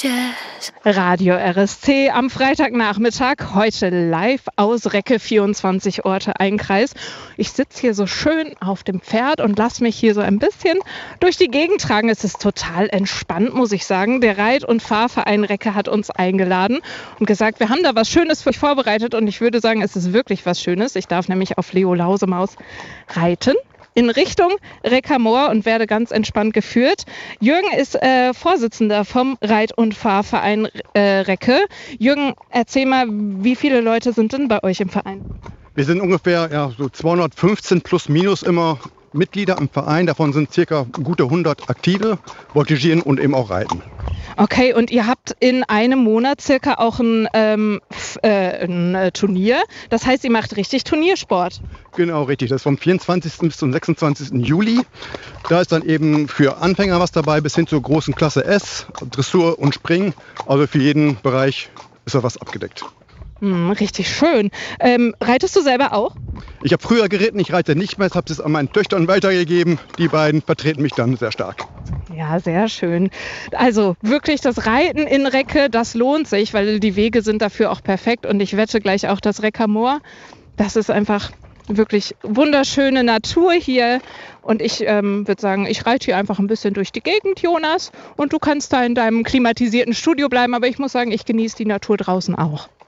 Jazz. Radio RSC am Freitagnachmittag, heute live aus Recke, 24 Orte, ein Kreis. Ich sitze hier so schön auf dem Pferd und lasse mich hier so ein bisschen durch die Gegend tragen. Es ist total entspannt, muss ich sagen. Der Reit- und Fahrverein Recke hat uns eingeladen und gesagt, wir haben da was Schönes für euch vorbereitet und ich würde sagen, es ist wirklich was Schönes. Ich darf nämlich auf Leo Lausemaus reiten in Richtung Recker Moor und werde ganz entspannt geführt. Jürgen ist Vorsitzender vom Reit- und Fahrverein Recke. Jürgen, erzähl mal, wie viele Leute sind denn bei euch im Verein? Wir sind ungefähr so 215 plus minus immer Mitglieder im Verein. Davon sind circa gute 100 Aktive, Voltigieren und eben auch Reiten. Okay, und ihr habt in einem Monat circa auch ein Turnier. Das heißt, ihr macht richtig Turniersport. Genau, richtig. Das ist vom 24. bis zum 26. Juli. Da ist dann eben für Anfänger was dabei, bis hin zur großen Klasse S, Dressur und Springen. Also für jeden Bereich ist da was abgedeckt. Richtig schön. Reitest du selber auch? Ich habe früher geritten, ich reite nicht mehr, habe es an meinen Töchtern weitergegeben. Die beiden vertreten mich dann sehr stark. Ja, sehr schön. Also wirklich das Reiten in Recke, das lohnt sich, weil die Wege sind dafür auch perfekt. Und ich wette gleich auch das Recker Moor. Das ist einfach wirklich wunderschöne Natur hier. Und ich würde sagen, ich reite hier einfach ein bisschen durch die Gegend, Jonas. Und du kannst da in deinem klimatisierten Studio bleiben. Aber ich muss sagen, ich genieße die Natur draußen auch.